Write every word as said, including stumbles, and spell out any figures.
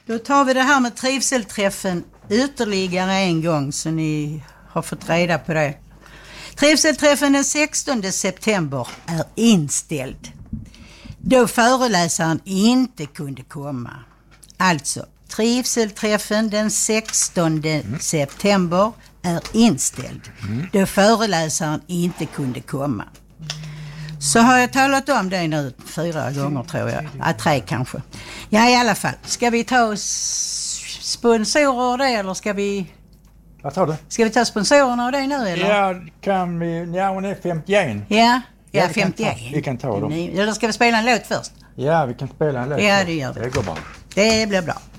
Då tar vi det här med trivselträffen ytterligare en gång så ni har fått reda på det. Trivselträffen den sextonde september är inställd. Då föreläsaren inte kunde komma. Alltså, trivselträffen den sextonde mm. september är inställd. Mm. Då föreläsaren inte kunde komma. Så har jag talat om det nu fyra gånger tror jag. Ja, tre kanske. Ja, i alla fall. Ska vi ta sponsorer och det eller ska vi... Vad tar du? Ska vi ta sponsorerna och det nu eller? Ja, kan vi... Ja, hon är femtioen. Ja, ja, ja femtioen. Vi kan ta, vi kan ta dem. Eller ska vi spela en låt först? Ja, vi kan spela en låt. Ja, det gör vi. Det går bra. Det blir bra.